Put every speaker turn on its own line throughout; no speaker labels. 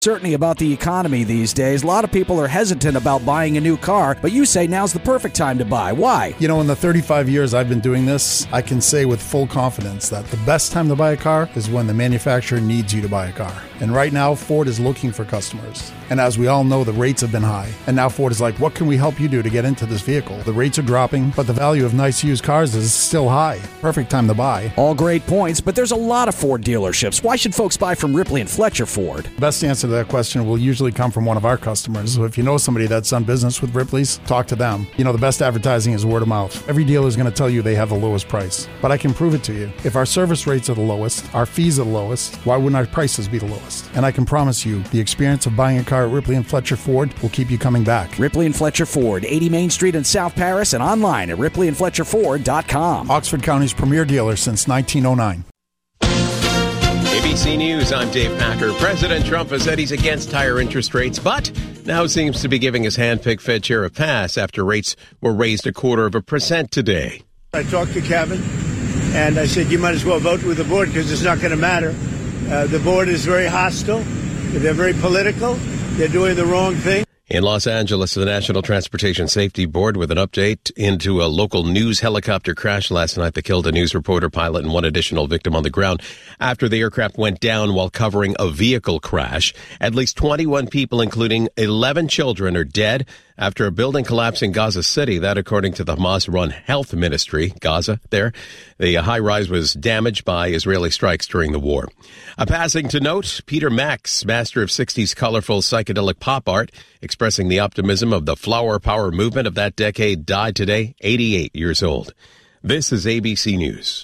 Certainty about the economy these days. A lot of people are hesitant about buying a new car, but you say now's the perfect time to buy. Why?
You know, in the 35 years I've been doing this, I can say with full confidence that the best time to buy a car is when the manufacturer needs you to buy a car. And right now, Ford is looking for customers. And as we all know, the rates have been high. And now Ford is like, what can we help you do to get into this vehicle? The rates are dropping, but the value of nice used cars is still high. Perfect time to buy.
All great points, but there's a lot of Ford dealerships. Why should folks buy from Ripley and Fletcher Ford?
Best answer to that question will usually come from one of our customers. So if you know somebody that's done business with Ripley's, talk to them. You know, the best advertising is word of mouth. Every dealer is going to tell you they have the lowest price. But I can prove it to you. If our service rates are the lowest, our fees are the lowest, why wouldn't our prices be the lowest? And I can promise you, the experience of buying a car at Ripley and Fletcher Ford will keep you coming back.
Ripley and Fletcher Ford, 80 Main Street in South Paris, and online at ripleyandfletcherford.com.
Oxford County's premier dealer since 1909.
ABC News, I'm Dave Packer. President Trump has said he's against higher interest rates, but now seems to be giving his hand-picked Fed chair a pass after rates were raised 0.25% today.
I talked to Kevin, and I said, you might as well vote with the board because it's not going to matter. The board is very hostile. They're very political. They're doing the wrong thing.
In Los Angeles, the National Transportation Safety Board with an update into a local news helicopter crash last night that killed a news reporter, pilot, and one additional victim on the ground after the aircraft went down while covering a vehicle crash. At least 21 people, including 11 children, are dead after a building collapsed in Gaza City. That, according to the Hamas-run health ministry, Gaza there. The high-rise was damaged by Israeli strikes during the war. A passing to note, Peter Max, master of 60s colorful psychedelic pop art, expressing the optimism of the flower power movement of that decade, died today, 88 years old. This is ABC News.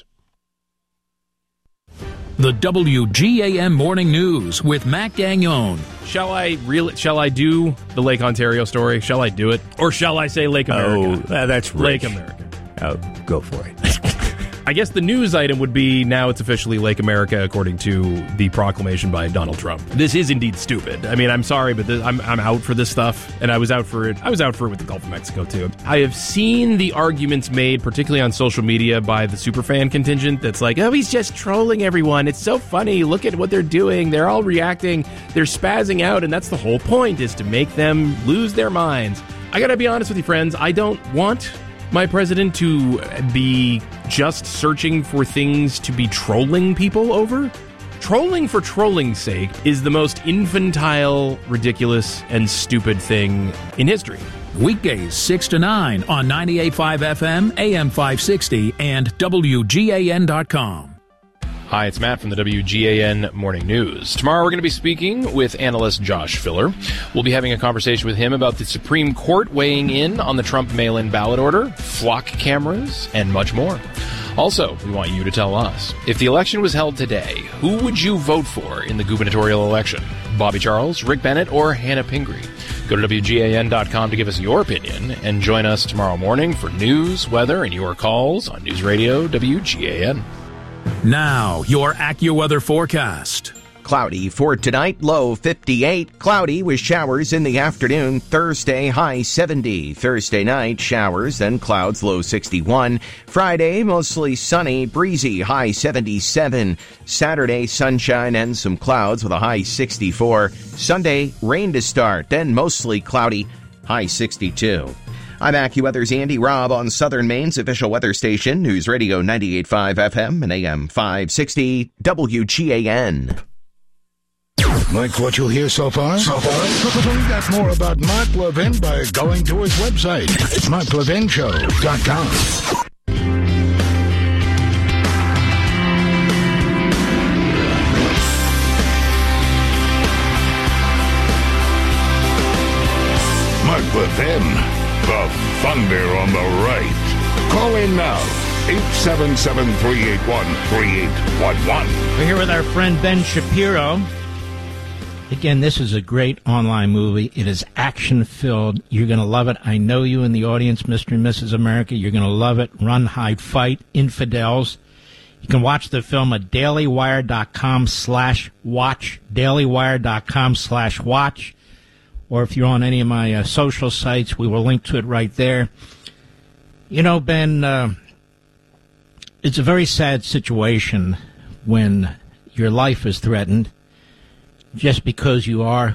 The WGAM Morning News with Mac Gagnon.
Shall I do the Lake Ontario story? Shall I do it? Or shall I say Lake America?
Oh, that's rich.
Lake America.
Oh, go for it.
I guess the news item would be now it's officially Lake America according to the proclamation by Donald Trump. This is indeed stupid. I mean, I'm sorry, but I'm out for this stuff, and I was out for it. I was out for it with the Gulf of Mexico too. I have seen the arguments made, particularly on social media, by the superfan contingent that's like, oh, he's just trolling everyone. It's so funny. Look at what they're doing. They're all reacting. They're spazzing out, and that's the whole point, is to make them lose their minds. I gotta be honest with you, friends. I don't want my president to be just searching for things to be trolling people over. Trolling for trolling's sake is the most infantile, ridiculous, and stupid thing in history.
Weekdays 6 to 9 on 98.5 FM, AM 560, and WGAN.com.
Hi, it's Matt from the WGAN Morning News. Tomorrow we're going to be speaking with analyst Josh Filler. We'll be having a conversation with him about the Supreme Court weighing in on the Trump mail-in ballot order, flock cameras, and much more. Also, we want you to tell us, if the election was held today, who would you vote for in the gubernatorial election? Bobby Charles, Rick Bennett, or Hannah Pingree? Go to WGAN.com to give us your opinion, and join us tomorrow morning for news, weather, and your calls on News Radio WGAN.
Now, your AccuWeather forecast.
Cloudy for tonight, low 58. Cloudy with showers in the afternoon. Thursday, high 70. Thursday night, showers, then clouds, low 61. Friday, mostly sunny, breezy, high 77. Saturday, sunshine and some clouds with a high 64. Sunday, rain to start, then mostly cloudy, high 62. I'm AccuWeather's Andy Robb on Southern Maine's official weather station, News Radio 98.5 FM and AM 560 WGAN.
Like what you hear so far? Find out more about Mark Levin by going to his website, marklevinshow.com. Mark Levin. The Thunder on the right. Call in now. 877-381-3811.
We're here with our friend Ben Shapiro. Again, this is a great online movie. It is action-filled. You're going to love it. I know you in the audience, Mr. and Mrs. America. You're going to love it. Run, Hide, Fight, Infidels. You can watch the film at dailywire.com/watch, dailywire.com/watch. Or if you're on any of my social sites, we will link to it right there. You know, Ben, it's a very sad situation when your life is threatened just because you are